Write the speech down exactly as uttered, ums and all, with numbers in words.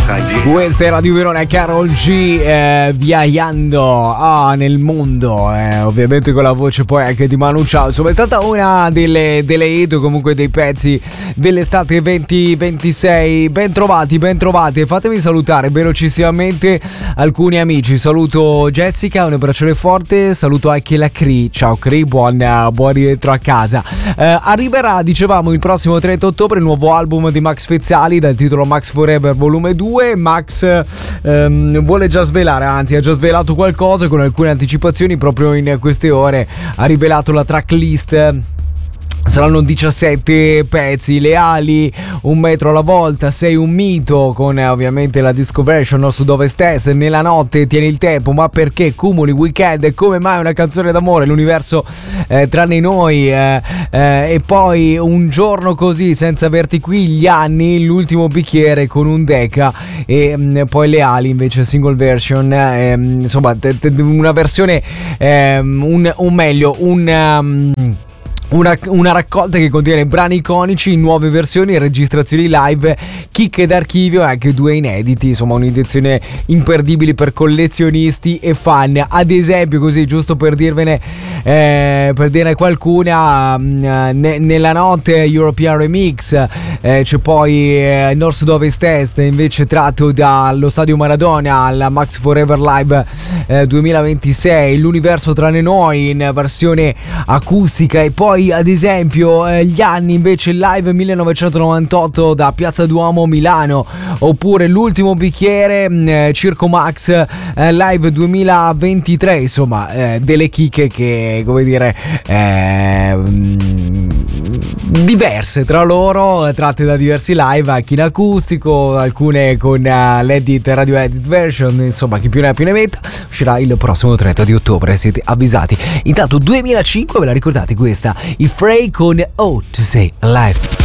Questa è Radio Verona, Karol G, eh, viaggiando ah, nel mondo, eh, ovviamente con la voce poi anche di Manu Chao. Insomma, è stata una delle, delle hit, comunque dei pezzi dell'estate venti ventisei. Ben trovati, ben trovati. Fatemi salutare velocissimamente alcuni amici. Saluto Jessica, un abbraccione forte. Saluto anche la Cri. Ciao Cri, buon, buon rientro a casa. Eh, arriverà, dicevamo, il prossimo trenta ottobre il nuovo album di Max Pezzali dal titolo Max Forever Volume due. Max ehm, vuole già svelare, anzi ha già svelato qualcosa con alcune anticipazioni proprio in queste ore. Ha rivelato la tracklist. Saranno diciassette pezzi, le ali, un metro alla volta, sei un mito, con eh, ovviamente la disco version, no, sud-ovest est, nella notte tieni il tempo, ma perché cumuli weekend, come mai una canzone d'amore, l'universo eh, tranne noi, eh, eh, e poi un giorno così, senza averti qui, gli anni, l'ultimo bicchiere con un deca, e mh, poi le ali invece single version, eh, insomma te, te, una versione, eh, un, un meglio, un... Um, Una, una raccolta che contiene brani iconici, nuove versioni, registrazioni live, chicche d'archivio e anche due inediti. Insomma, un'edizione imperdibile per collezionisti e fan. Ad esempio, così giusto per dirvene, eh, per dire qualcuna, ne, nella notte European Remix, eh, c'è poi eh, Nord Sud Ovest Est invece tratto dallo Stadio Maradona alla Max Forever Live eh, duemilaventisei, l'universo tranne noi in versione acustica, e poi ad esempio eh, gli anni invece live millenovecentonovantotto da Piazza Duomo Milano, oppure l'ultimo bicchiere eh, Circo Max eh, live duemilaventitré. Insomma eh, delle chicche che, come dire, eh, diverse tra loro, tratte da diversi live anche in acustico, alcune con uh, l'edit radio edit version. Insomma, chi più ne ha più ne metta. Uscirà il prossimo trenta di ottobre, siete avvisati. Intanto duemilacinque, ve la ricordate questa? I Frey con Oh to Say Alive.